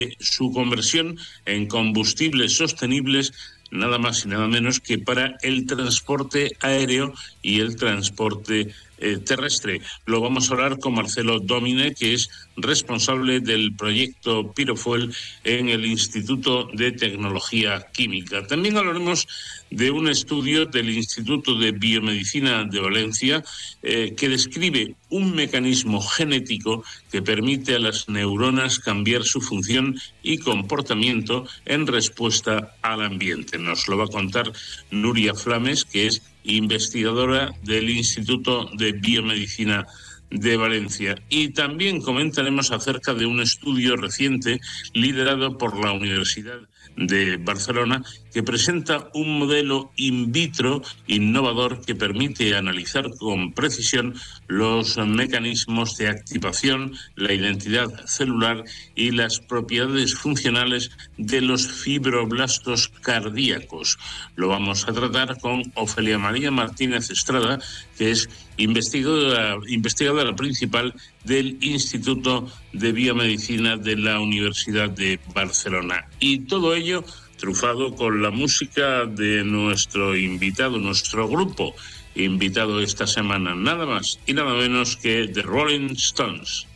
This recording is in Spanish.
su conversión en combustibles sostenibles, nada más y nada menos que para el transporte aéreo y el transporte terrestre. Lo vamos a hablar con Marcelo Domine, que es responsable del proyecto Pirofuel en el Instituto de Tecnología Química. También hablaremos de un estudio del Instituto de Biomedicina de Valencia que describe un mecanismo genético que permite a las neuronas cambiar su función y comportamiento en respuesta al ambiente. Nos lo va a contar Nuria Flames, que es investigadora del Instituto de Biomedicina de Valencia. Y también comentaremos acerca de un estudio reciente liderado por la Universidad de Barcelona que presenta un modelo in vitro innovador que permite analizar con precisión los mecanismos de activación, la identidad celular y las propiedades funcionales de los fibroblastos cardíacos. Lo vamos a tratar con Ofelia María Martínez Estrada, que es investigadora principal del Instituto de Biomedicina de la Universidad de Barcelona. Y todo ello trufado con la música de nuestro invitado, nuestro grupo invitado esta semana, nada más y nada menos que The Rolling Stones.